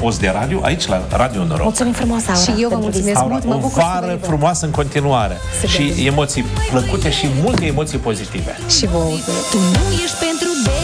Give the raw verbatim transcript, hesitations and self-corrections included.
post de radio aici la Radio Noroc. Mulțumim frumos, Aura. Și eu vă mulțumesc Aura, mult, mă o bucur să vă vară văd. frumoasă în continuare și emoții plăcute și multe emoții pozitive. Și vouă. Tu nu ești pentru